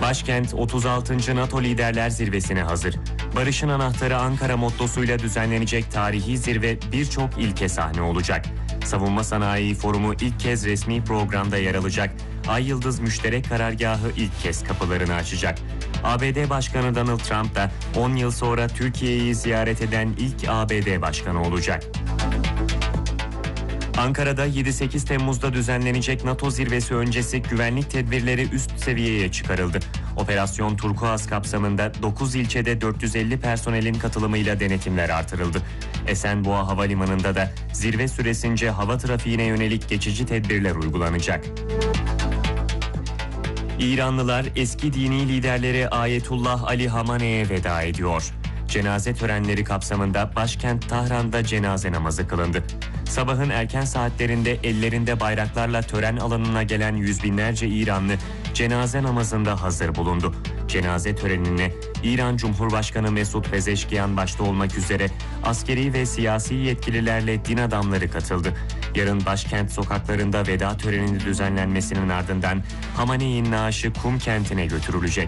Başkent 36. NATO Liderler Zirvesi'ne hazır. Barışın anahtarı Ankara mottosuyla düzenlenecek tarihi zirve birçok ilke sahne olacak. Savunma Sanayi Forumu ilk kez resmi programda yer alacak. Ay Yıldız Müşterek Karargahı ilk kez kapılarını açacak. ABD Başkanı Donald Trump da 10 yıl sonra Türkiye'yi ziyaret eden ilk ABD Başkanı olacak. Ankara'da 7-8 Temmuz'da düzenlenecek NATO zirvesi öncesi güvenlik tedbirleri üst seviyeye çıkarıldı. Operasyon Turkuaz kapsamında 9 ilçede 450 personelin katılımıyla denetimler artırıldı. Esenboğa Havalimanı'nda da zirve süresince hava trafiğine yönelik geçici tedbirler uygulanacak. İranlılar eski dini liderleri Ayetullah Ali Hamane'ye veda ediyor. Cenaze törenleri kapsamında başkent Tahran'da cenaze namazı kılındı. Sabahın erken saatlerinde ellerinde bayraklarla tören alanına gelen yüz binlerce İranlı cenaze namazında hazır bulundu. Cenaze törenine İran Cumhurbaşkanı Mesut Pezeşkiyan başta olmak üzere askeri ve siyasi yetkililerle din adamları katıldı. Yarın başkent sokaklarında veda töreninin düzenlenmesinin ardından Hamane'nin naaşı Kum kentine götürülecek.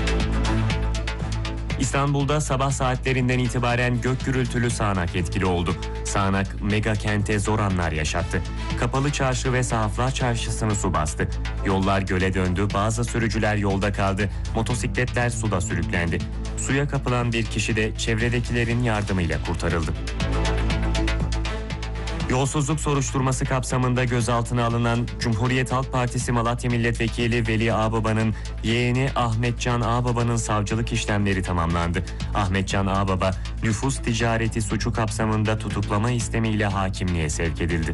İstanbul'da sabah saatlerinden itibaren gök gürültülü sağanak etkili oldu. Sağanak mega kente zor anlar yaşattı. Kapalı Çarşı ve Sahaflar Çarşısı'nı su bastı. Yollar göle döndü, bazı sürücüler yolda kaldı, motosikletler suda sürüklendi. Suya kapılan bir kişi de çevredekilerin yardımıyla kurtarıldı. Yolsuzluk soruşturması kapsamında gözaltına alınan Cumhuriyet Halk Partisi Malatya Milletvekili Veli Ağbaba'nın yeğeni Ahmetcan Ağbaba'nın savcılık işlemleri tamamlandı. Ahmetcan Ağbaba, nüfus ticareti suçu kapsamında tutuklama istemiyle hakimliğe sevk edildi.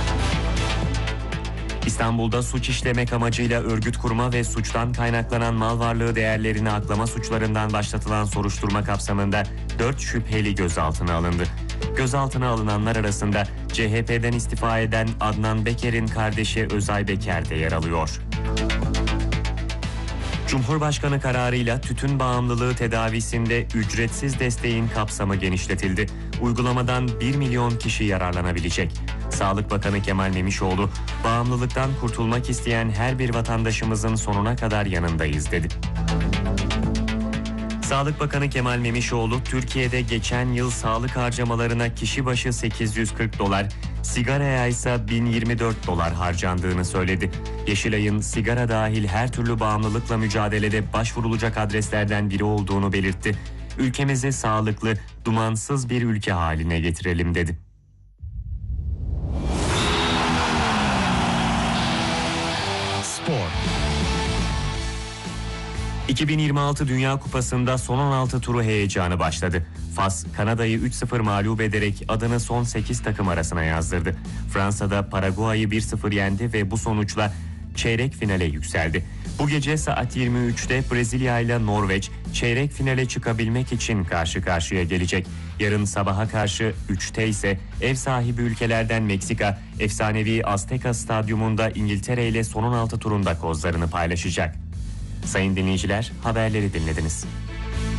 İstanbul'da suç işlemek amacıyla örgüt kurma ve suçtan kaynaklanan mal varlığı değerlerini aklama suçlarından başlatılan soruşturma kapsamında 4 şüpheli gözaltına alındı. Gözaltına alınanlar arasında CHP'den istifa eden Adnan Beker'in kardeşi Özay Beker de yer alıyor. Cumhurbaşkanı kararıyla tütün bağımlılığı tedavisinde ücretsiz desteğin kapsamı genişletildi. Uygulamadan 1 milyon kişi yararlanabilecek. Sağlık Bakanı Kemal Memişoğlu, bağımlılıktan kurtulmak isteyen her bir vatandaşımızın sonuna kadar yanındayız dedi. Sağlık Bakanı Kemal Memişoğlu, Türkiye'de geçen yıl sağlık harcamalarına kişi başı $840, sigaraya ise $1024 harcandığını söyledi. Yeşilay'ın sigara dahil her türlü bağımlılıkla mücadelede başvurulacak adreslerden biri olduğunu belirtti. Ülkemizi sağlıklı, dumansız bir ülke haline getirelim dedi. Spor. 2026 Dünya Kupası'nda son 16 turu heyecanı başladı. Fas, Kanada'yı 3-0 mağlup ederek adını son 8 takım arasına yazdırdı. Fransa'da Paraguay'ı 1-0 yendi ve bu sonuçla çeyrek finale yükseldi. Bu gece saat 23'te Brezilya ile Norveç çeyrek finale çıkabilmek için karşı karşıya gelecek. Yarın sabaha karşı 3'te ise ev sahibi ülkelerden Meksika, efsanevi Azteca Stadyumunda İngiltere ile son 16 turunda kozlarını paylaşacak. Sayın dinleyiciler, haberleri dinlediniz.